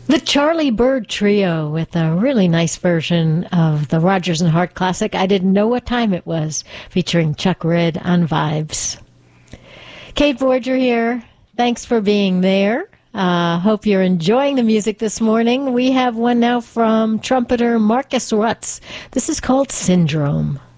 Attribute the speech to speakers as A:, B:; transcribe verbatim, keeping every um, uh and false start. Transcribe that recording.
A: The Charlie Bird Trio with a really nice version of the Rodgers and Hart classic, I Didn't Know What Time It Was, featuring Chuck Red on Vibes. Kate Borger here. Thanks for being there. Uh, hope you're enjoying the music this morning. We have one now from trumpeter Marcus Rutz. This is called Syndrome.